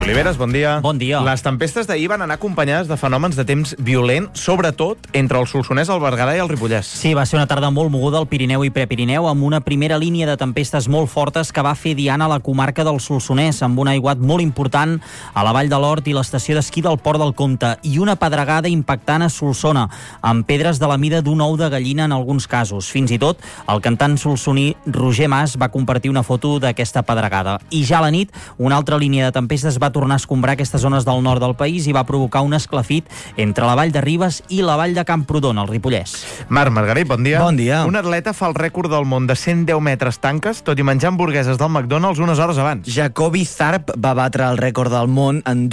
Oliveres, bon dia. Bon dia. Les tempestes d'ahir van anar acompanyades de fenòmens de temps violent, sobretot entre el Solsonès, el Berguedà i el Ripollès. Sí, va ser una tarda molt moguda al Pirineu i Prepirineu, amb una primera línia de tempestes molt fortes que va fer diana a la comarca del Solsonès, amb un aiguat molt important a la Vall de l'Hort i l'estació d'esquí del Port del Comte, i una pedregada impactant a Solsona, amb pedres de la mida d'un ou de gallina en alguns casos. Fins i tot, el cantant solsoní Roger Mas va compartir una foto d'aquesta pedregada. I ja a la nit, una altra línia de tempestes va tornar a escombrar aquestes zones del nord del país i va provocar un esclafit entre la Vall de Ribes i la Vall de Camprodon, al Ripollès. Marc Margarit, bon dia. Bon dia. Un atleta fa el rècord del món de 110 metres tanques, tot i menjar hamburgueses del McDonald's unes hores abans. Jacobi Zarp va batre el rècord del món en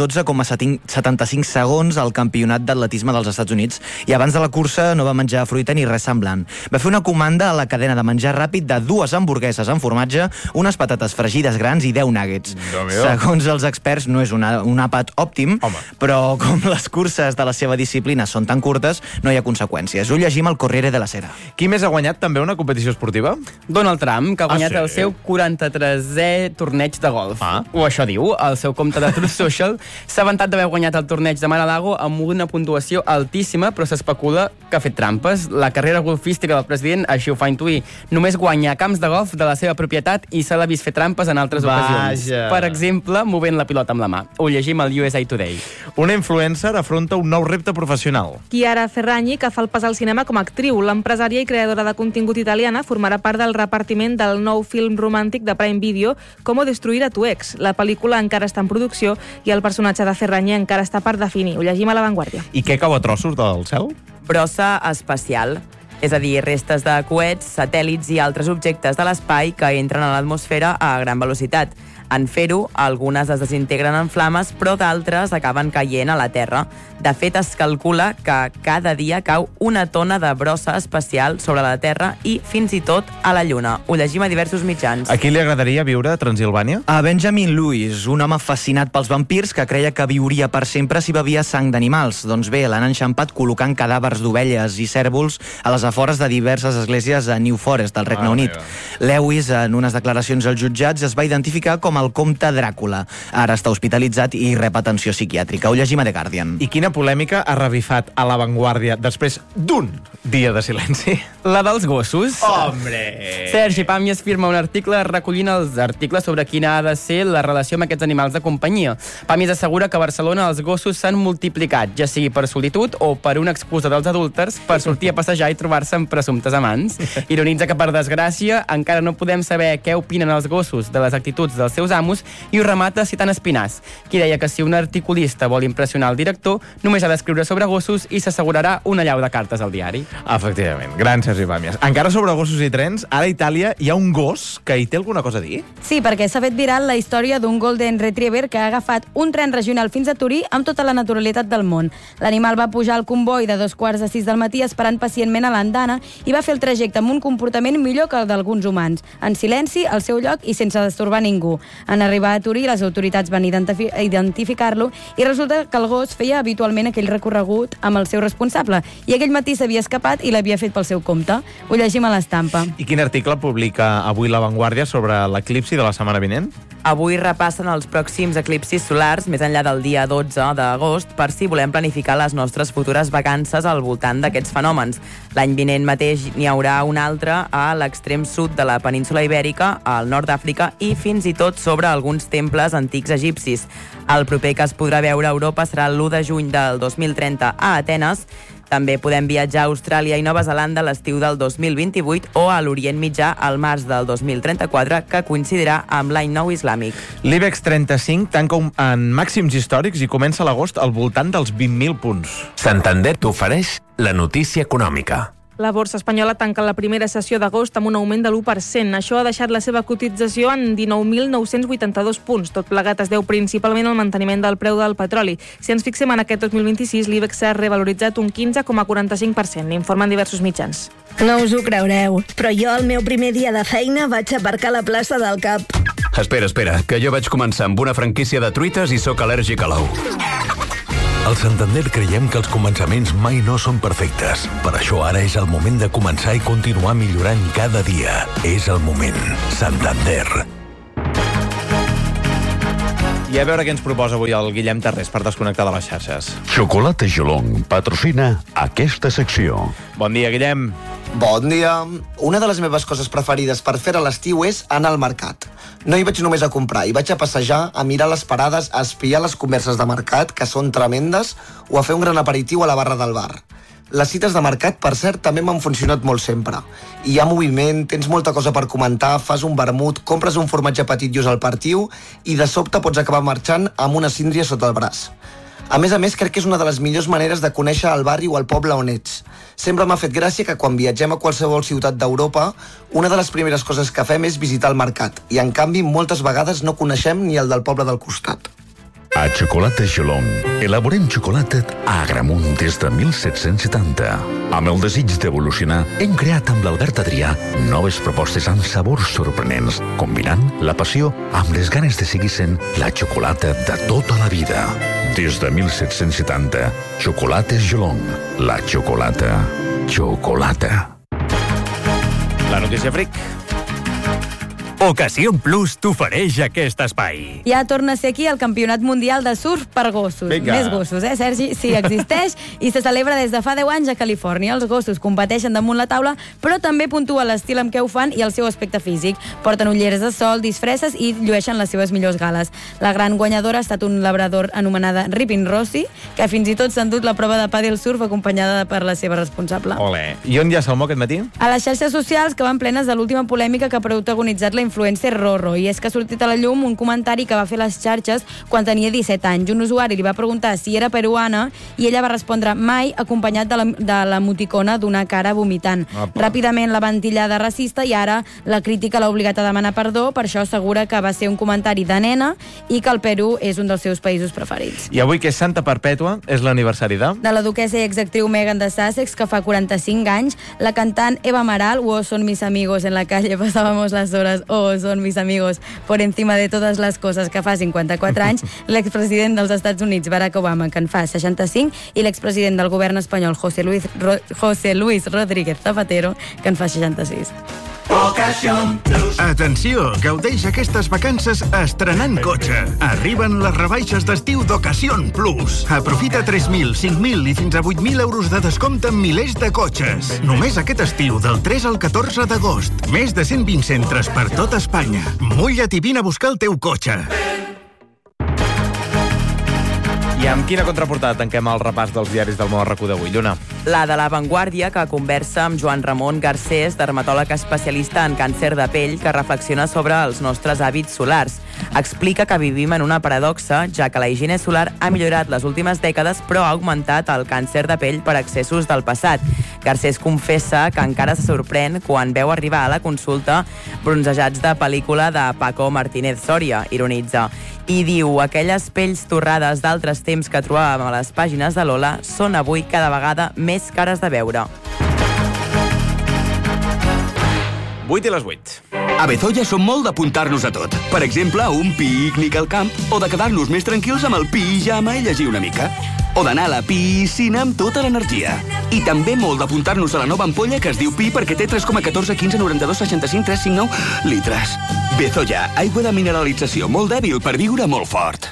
12,75 segons al campionat d'atletisme dels Estats Units i abans de la cursa no va menjar fruita ni res semblant. Va fer una comanda a la cadena de menjar ràpid de 2 hamburgueses amb formatge, unes patates fregides grans i 10 nuggets. Segons els experts, no és un àpat òptim, però com les curses de la seva disciplina són tan curtes, no hi ha conseqüències. Ho llegim al Corriere della Sera. Qui més ha guanyat també una competició esportiva? Donald Trump, que ha guanyat el seu 43è torneig de golf. O això diu, el seu compte de Truth Social s'ha vantat d'haver guanyat el torneig de Mar-a-Lago amb una puntuació altíssima, però s'especula que ha fet trampes. La carrera golfística del president així ho fa intuir. Només guanya camps de golf de la seva propietat i se l'ha vist fer trampes en altres ocasions. Per exemple, movent la pilota amb la mà. Ho llegim al USA Today. Una influencer afronta un nou repte professional. Chiara Ferragni, que fa el pas al cinema com a actriu. L'empresària i creadora de contingut italiana formarà part del repartiment del nou film romàntic de Prime Video, Cómo destruir a tu ex. La pel·lícula encara està en producció i el personatge de Ferragni encara està per definir. Ho llegim a La Vanguardia. I què cau a trossos del cel? Brossa espacial. És a dir, restes de coets, satèl·lits i altres objectes de l'espai que entren a l'atmosfera a gran velocitat. En fer-ho, algunes es desintegren en flames, però d'altres acaben caient a la Terra. De fet, es calcula que cada dia cau una tona de brossa espacial sobre la Terra i fins i tot a la Lluna. Ho llegim a diversos mitjans. A qui li agradaria viure a Transilvània? A Benjamin Lewis, un home fascinat pels vampirs que creia que viuria per sempre si bevia sang d'animals. Doncs bé, l'han enxampat col·locant cadàvers d'ovelles i cèrvols a les afores de diverses esglésies a New Forest, al Regne Unit. Lewis, en unes declaracions als jutjats, es va identificar com el comte Dràcula. Ara està hospitalitzat i rep atenció psiquiàtrica. Ho llegim a The Guardian. I quina polèmica ha revifat a La Vanguardia després d'un dia de silenci? La dels gossos. Hombre! Sergi Pàmies firma un article recollint els articles sobre quina ha de ser la relació amb aquests animals de companyia. Pàmies assegura que a Barcelona els gossos s'han multiplicat, ja sigui per solitud o per una excusa dels adúlters per sortir a passejar i trobar-se amb presumptes amants. Ironitza que, per desgràcia, encara no podem saber què opinen els gossos de les actituds dels seus amos i ho remata citant Espinàs, qui deia que si un articulista vol impressionar el director, només ha d'escriure sobre gossos i s'assegurarà una llau de cartes al diari. Efectivament, gran Sergi Pàmies. Encara sobre gossos i trens, ara a Itàlia hi ha un gos que hi té alguna cosa a dir? Sí, perquè s'ha fet viral la història d'un Golden Retriever que ha agafat un tren regional fins a Turí amb tota la naturalitat del món. L'animal va pujar al comboi de 5:45 del matí esperant pacientment a l'andana i va fer el trajecte amb un comportament millor que el d'alguns humans, en silenci, al seu lloc i sense destorbar ningú. En arribar a Turí, les autoritats van identificar-lo i resulta que el gos feia habitualment aquell recorregut amb el seu responsable i aquell matí s'havia escapat i l'havia fet pel seu compte. Ho llegim a l'Estampa. I quin article publica avui La Vanguardia sobre l'eclipsi de la setmana vinent? Avui repassen els pròxims eclipsis solars més enllà del dia 12 d'agost per si volem planificar les nostres futures vacances al voltant d'aquests fenòmens. L'any vinent mateix n'hi haurà un altre a l'extrem sud de la península Ibèrica, al nord d'Àfrica i fins i tot sobre alguns temples antics egipcis. El proper que es podrà veure a Europa serà l'1 de juny del 2030 a Atenes. També podem viatjar a Austràlia i Nova Zelanda a l'estiu del 2028 o a l'Orient Mitjà al març del 2034, que coincidirà amb l'any nou islàmic. L'IBEX 35 tanca en màxims històrics i comença l'agost al voltant dels 20.000 punts. Santander t'ofereix la notícia econòmica. La borsa espanyola tanca la primera sessió d'agost amb un augment de l'1%. Això ha deixat la seva cotització en 19.982 punts. Tot plegat es deu principalment al manteniment del preu del petroli. Si ens fixem en aquest 2026, l'IBEX s'ha revaloritzat un 15,45%, n'informen diversos mitjans. No us ho creureu, però jo el meu primer dia de feina vaig aparcar a la plaça del Cap. Espera, que jo vaig començar amb una franquícia de truites i sóc al·lèrgic a l'ou. Al Santander creiem que els començaments mai no són perfectes. Per això ara és el moment de començar i continuar millorant cada dia. És el moment. Santander. I a veure què ens proposa avui el Guillem Tarrés per desconnectar de les xarxes. Xocolata Jolong patrocina aquesta secció. Bon dia, Guillem. Bon dia. Una de les meves coses preferides per fer a l'estiu és anar al mercat. No hi vaig només a comprar, hi vaig a passejar, a mirar les parades, a espiar les converses de mercat, que són tremendes, o a fer un gran aperitiu a la barra del bar. Les cites de mercat, per cert, també m'han funcionat molt sempre. Hi ha moviment, tens molta cosa per comentar, fas un vermut, compres un formatge petit i us el partiu i de sobte pots acabar marxant amb una síndria sota el braç. A més, crec que és una de les millors maneres de conèixer el barri o el poble on ets. Sempre m'ha fet gràcia que quan viatgem a qualsevol ciutat d'Europa, una de les primeres coses que fem és visitar el mercat i, en canvi, moltes vegades no coneixem ni el del poble del costat. A Xocolata Jolong elaborem xocolata a Agramunt des de 1770. Amb el desig d'evolucionar, hem creat amb l'Albert Adrià noves propostes amb sabors sorprenents, combinant la passió amb les ganes de seguir sent la xocolata de tota la vida. Des de 1770, Xocolates Jolong. La xocolata. La notícia fric. Ocasión Plus t'ofereix aquest espai. Ja torna a ser aquí el Campionat Mundial de Surf per gossos. Vinga. Més gossos, Sergi? Sí, existeix i se celebra des de fa 10 anys a Califòrnia. Els gossos competeixen damunt la taula, però també puntua l'estil amb què ho fan i el seu aspecte físic. Porten ulleres de sol, disfresses i llueixen les seves millors gales. La gran guanyadora ha estat un labrador anomenada Ripin Rossi, que fins i tot s'ha endut la prova de pàdel surf acompanyada per la seva responsable. Olé. I on hi ha salmó aquest matí? A les xarxes socials, que van plenes de l'última polèmica que ha protagonitzat la influencer Rorro, i és que ha sortit a la llum un comentari que va fer les xarxes quan tenia 17 anys. Un usuari li va preguntar si era peruana i ella va respondre mai, acompanyat de l'emoticona d'una cara vomitant. Ràpidament la van titllar de racista i ara la crítica l'ha obligat a demanar perdó. Per això assegura que va ser un comentari de nena i que el Perú és un dels seus països preferits. I avui, que és Santa Perpètua, és l'aniversari de la duquesa i exactriu Meghan de Sussex, que fa 45 anys, la cantant Eva Amaral, o Son mis amigos en la calle pasábamos las horas, o Son mis amigos por encima de todas las cosas, que fa 54 anys, l'expresident dels Estats Units, Barack Obama, que en fa 65, i l'expresident del govern espanyol, José Luis Rodríguez Zapatero, que en fa 66. Atenció, gaudeix aquestes vacances estrenant cotxe. Arriben les rebaixes d'estiu d'Ocasión Plus. Aprofita 3.000, 5.000 i fins a 8.000 euros de descompte en milers de cotxes. Només aquest estiu, del 3 al 14 d'agost. Més de 120 centres per tot Espanya. Mulla't i vine a buscar el teu cotxe. I amb quina contraportada tanquem el repàs dels diaris del món RAC1 d'avui, Lluna? La de La Vanguardia, que conversa amb Joan Ramon Garcés, dermatòleg especialista en càncer de pell, que reflexiona sobre els nostres hàbits solars. Explica que vivim en una paradoxa, ja que la higiene solar ha millorat les últimes dècades, però ha augmentat el càncer de pell per excessos del passat. Garcés confessa que encara se sorprèn quan veu arribar a la consulta bronzejats de pel·lícula de Paco Martínez Soria, ironitza. I diu, aquelles pells torrades d'altres temps que trobàvem a les pàgines de Lola són avui cada vegada més cares de veure. 8 i les 8. A Bezoya som molt d'apuntar-nos a tot. Per exemple, a un pícnic al camp, o de quedar-nos més tranquils amb el pijama i llegir una mica. O d'anar a la piscina amb tota l'energia. I també molt d'apuntar-nos a la nova ampolla que es diu Pi perquè té 3,14, 15, 92, 65, 359 litres. Bezoya, aigua de mineralització molt dèbil per viure molt fort.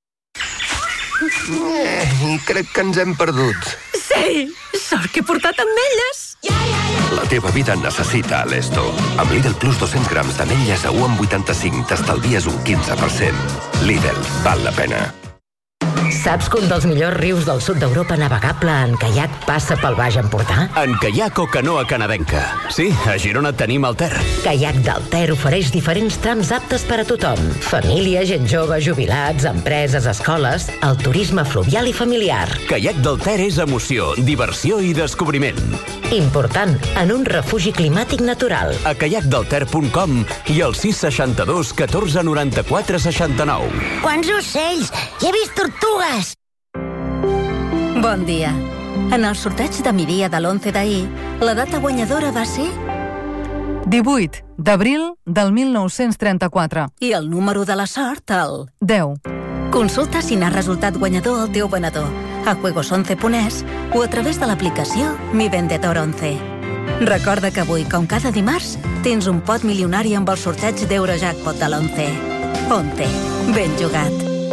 Crec que ens hem perdut. Sí, sort que he portat ametlles. La teva vida necessita Alesto. Amb Lidl Plus 200 grams d'ametlles a 1,85 t'estalvies un 15%. Lidl, val la pena. Saps que un dels millors rius del sud d'Europa navegable en caiac passa pel Baix Empordà? En caiac o canoa canadenca. Sí, a Girona tenim el Ter. Caiac del Ter ofereix diferents trams aptes per a tothom. Família, gent jove, jubilats, empreses, escoles, el turisme fluvial i familiar. Caiac del Ter és emoció, diversió i descobriment. Important, en un refugi climàtic natural. A caiacdelter.com i al 662 14 94 69. Quants ocells! Hi he vist tortugues! Bon dia. En el sorteig de migdia de l'11 d'ahir, la data guanyadora va ser 18 d'abril del 1934. I el número de la sort, el 10. Consulta si n'ha resultat guanyador el teu venedor a juegos11.es o a través de l'aplicació Mi Vendedor 11. Recorda que avui, com cada dimarts, tens un pot milionari amb el sorteig d'Eurojackpot de l'11. 11. Ben jugat.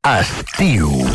Estiu.